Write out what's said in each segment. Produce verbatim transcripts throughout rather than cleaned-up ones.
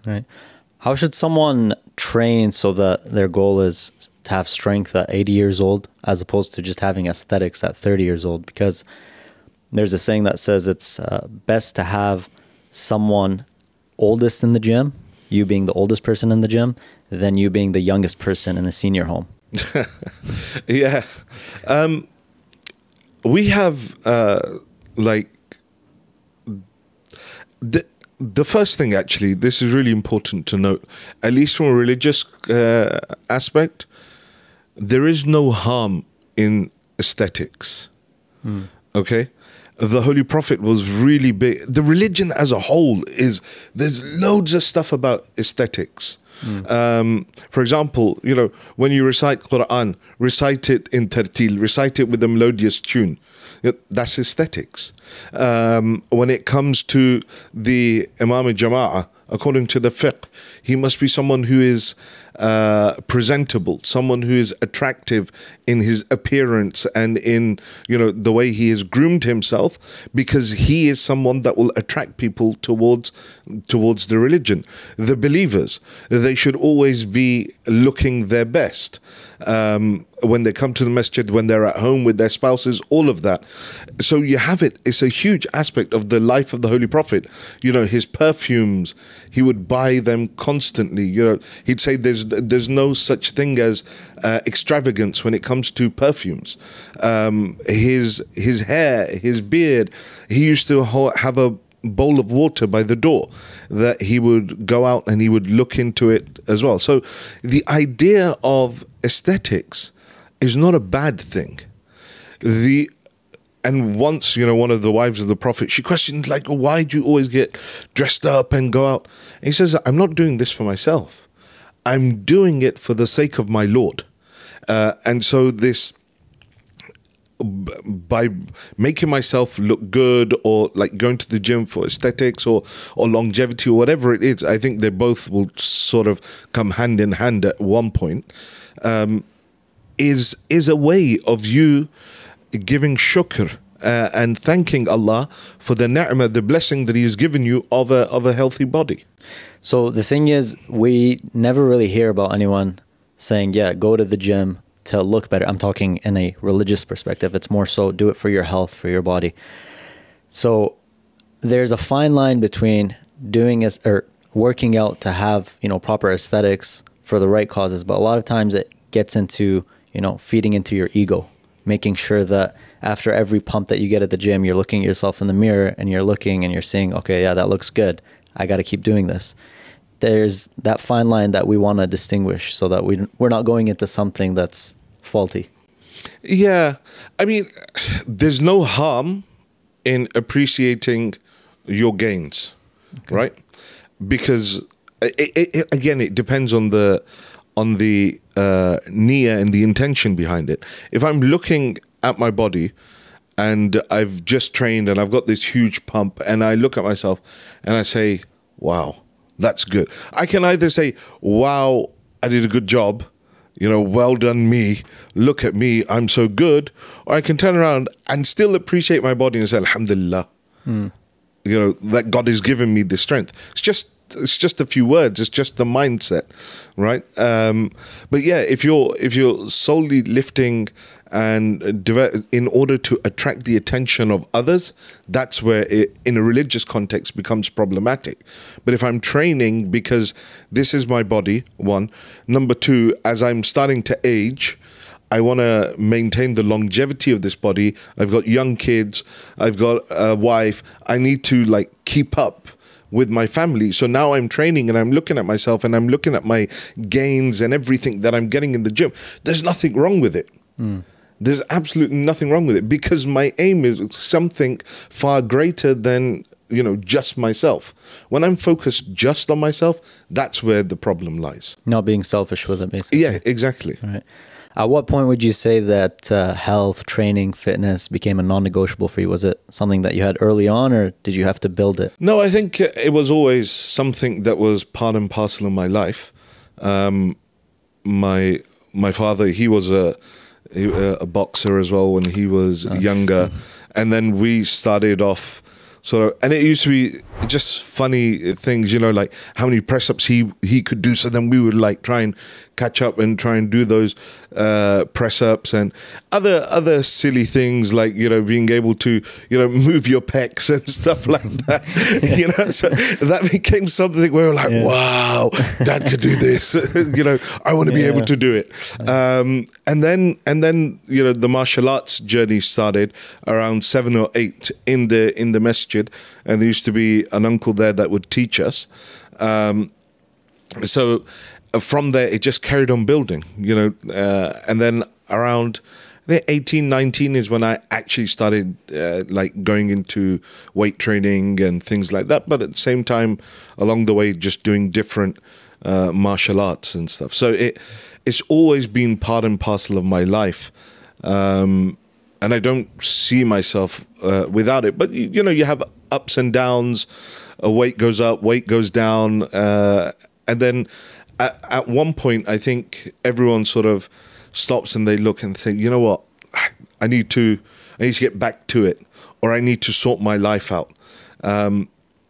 Right. How should someone train so that their goal is to have strength at eighty years old as opposed to just having aesthetics at thirty years old? Because there's a saying that says it's uh, best to have someone oldest in the gym, you being the oldest person in the gym, than you being the youngest person in a senior home. Yeah. Um, we have, uh, like, the, the first thing, actually, this is really important to note, at least from a religious uh, aspect, there is no harm in aesthetics. Mm. Okay? The Holy Prophet was really big. The religion as a whole is, there's loads of stuff about aesthetics. Mm. Um, for example, you know, when you recite Quran, recite it in tartil, recite it with a melodious tune. That's aesthetics. Um, when it comes to the Imam al-Jama'ah, according to the fiqh, he must be someone who is uh, presentable, someone who is attractive in his appearance and in, you know, the way he has groomed himself, because he is someone that will attract people towards towards the religion. The believers, they should always be looking their best. Um, when they come to the masjid, when they're at home with their spouses, all of that. So you have it. It's a huge aspect of the life of the Holy Prophet. You know, his perfumes, he would buy them constantly. You know, he'd say there's there's no such thing as uh, extravagance when it comes to perfumes. Um, his his hair, his beard, he used to have a bowl of water by the door that he would go out and he would look into it as well. So the idea of aesthetics is not a bad thing. The and once, you know, one of the wives of the Prophet, she questioned, like, why do you always get dressed up and go out? And he says, I'm not doing this for myself. I'm doing it for the sake of my Lord. Uh, and so this, by making myself look good, or like going to the gym for aesthetics or or longevity or whatever it is, I think they both will sort of come hand in hand at one point, um, is is a way of you giving shukr uh, and thanking Allah for the ni'mah, the blessing that He has given you of a of a healthy body. So the thing is, we never really hear about anyone saying, yeah, go to the gym to look better. I'm talking in a religious perspective. It's more so do it for your health, for your body. So there's a fine line between doing as or working out to have, you know, proper aesthetics for the right causes, but a lot of times it gets into, you know, feeding into your ego, making sure that after every pump that you get at the gym, you're looking at yourself in the mirror and you're looking and you're saying, okay, yeah, that looks good. I got to keep doing this. There's that fine line that we want to distinguish so that we, we're not going into something that's faulty. Yeah. I mean, there's no harm in appreciating your gains, okay, right? Because it, it, it, again, it depends on the on the uh, niyyah and the intention behind it. If I'm looking at my body and I've just trained and I've got this huge pump and I look at myself and I say, wow, that's good. I can either say, wow, I did a good job, you know, well done me, look at me, I'm so good. Or I can turn around and still appreciate my body and say, alhamdulillah, mm. you know, that God has given me the strength. It's just It's just a few words. It's just the mindset, right? Um, but yeah, if you're if you're solely lifting and in order to attract the attention of others, that's where it, in a religious context, becomes problematic. But if I'm training because this is my body, one. Number two, as I'm starting to age, I want to maintain the longevity of this body. I've got young kids. I've got a wife. I need to like keep up with my family. So now I'm training and I'm looking at myself and I'm looking at my gains and everything that I'm getting in the gym. There's nothing wrong with it. Mm. There's absolutely nothing wrong with it, because my aim is something far greater than, you know, just myself. When I'm focused just on myself, that's where the problem lies. Not being selfish with it, basically. Yeah, exactly. All right. At what point would you say that uh, health, training, fitness became a non-negotiable for you? Was it something that you had early on, or did you have to build it? No, I think it was always something that was part and parcel of my life. Um, my my father, he was a a boxer as well when he was oh, younger, and then we started off sort of, and it used to be just funny things, you know, like how many press ups he he could do. So then we would like try and catch up and try and do those uh, press ups and other other silly things like, you know, being able to, you know, move your pecs and stuff like that. You know, so that became something where we're like, yeah. wow, Dad could do this. You know, I want to yeah. be able to do it. Um, and then and then you know the martial arts journey started around seven or eight in the in the masjid, and there used to be an uncle there that would teach us. Um, so from there, it just carried on building, you know, uh, and then around I think eighteen, nineteen is when I actually started uh, like going into weight training and things like that. But at the same time, along the way, just doing different uh, martial arts and stuff. So it it's always been part and parcel of my life. Um, and I don't see myself uh, without it. But, you, you know, you have ups and downs. Uh, weight goes up, weight goes down. Uh, and then at, at one point, I think everyone sort of stops and they look and think, you know what, I need to, I need to get back to it, or I need to sort my life out. Um,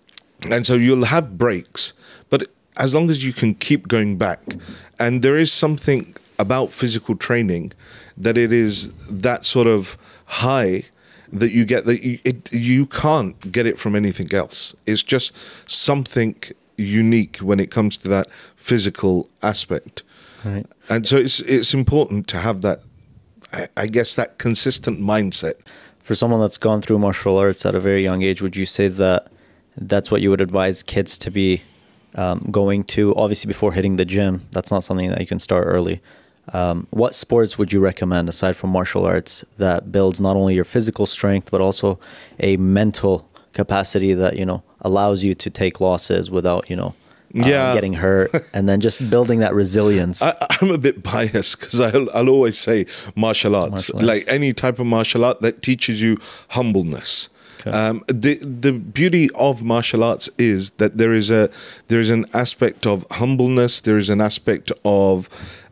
and so you'll have breaks, but as long as you can keep going back, and there is something about physical training that it is that sort of high that you get that you, it, you can't get it from anything else. It's just something unique when it comes to that physical aspect. Right. And so it's it's important to have that, I, I guess, that consistent mindset. For someone that's gone through martial arts at a very young age, would you say that that's what you would advise kids to be um, going to? Obviously, before hitting the gym, that's not something that you can start early. Um, what sports would you recommend, aside from martial arts, that builds not only your physical strength, but also a mental capacity that, you know, allows you to take losses without, you know, Uh, yeah. getting hurt, and then just building that resilience? I, I'm a bit biased because I'll, I'll always say martial arts, martial arts, like any type of martial art that teaches you humbleness. Okay. Um, the the beauty of martial arts is that there is a there is an aspect of humbleness. There is an aspect of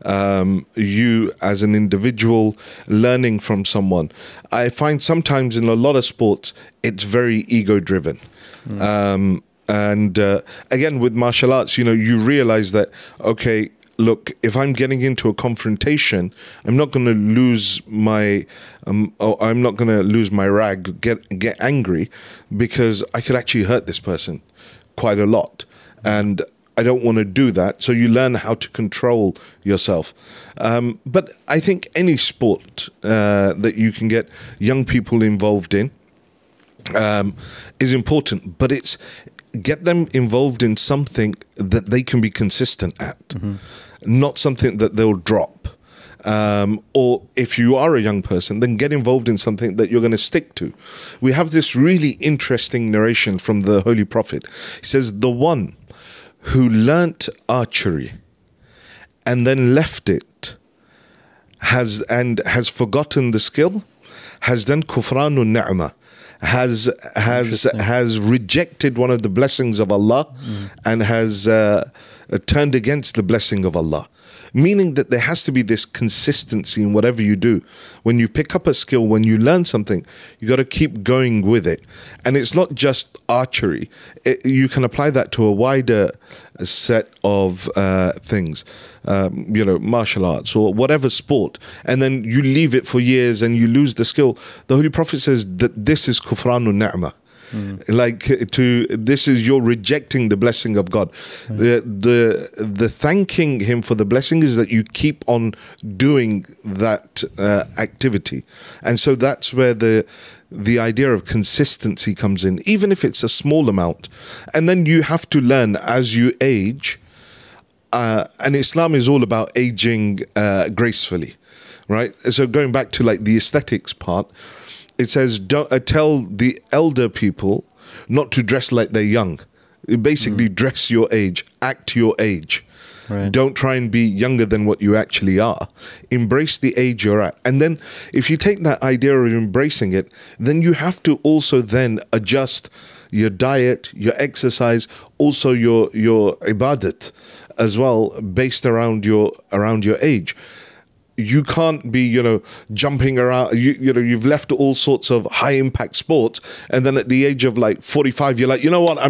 um, you as an individual learning from someone. I find sometimes in a lot of sports it's very ego driven. Mm. Um, And uh, again, with martial arts, you know, you realize that, okay, look, if I'm getting into a confrontation, I'm not going to lose my, um, oh, I'm not going to lose my rag, get get angry, because I could actually hurt this person quite a lot, and I don't want to do that. So you learn how to control yourself. Um, but I think any sport uh, that you can get young people involved in um, is important, but it's get them involved in something that they can be consistent at, mm-hmm. not something that they'll drop. Um, or if you are a young person, then get involved in something that you're going to stick to. We have this really interesting narration from the Holy Prophet. He says, the one who learnt archery and then left it has and has forgotten the skill, has done kufranun ni'mah, has has has rejected one of the blessings of Allah, mm. and has uh, turned against the blessing of Allah. Meaning that there has to be this consistency in whatever you do. When you pick up a skill, when you learn something, you got to keep going with it. And it's not just archery. It, you can apply that to a wider set of uh, things, um, you know, martial arts or whatever sport. And then you leave it for years and you lose the skill. The Holy Prophet says that this is kufranun ni'mah. Mm. Like to this is you're rejecting the blessing of God. Mm. The the the thanking Him for the blessing is that you keep on doing that uh, activity, and so that's where the the idea of consistency comes in, even if it's a small amount. And then you have to learn as you age. Uh, and Islam is all about aging uh, gracefully, right? So going back to like the aesthetics part. It says, don't, uh, tell the elder people not to dress like they're young. Basically, mm. dress your age, act your age. Right. Don't try and be younger than what you actually are. Embrace the age you're at. And then if you take that idea of embracing it, then you have to also then adjust your diet, your exercise, also your your ibadat as well, based around your around your age. you can't be, you know, jumping around. You, you know, you've left all sorts of high impact sports, and then at the age of like forty-five, you're like, you know what, I'm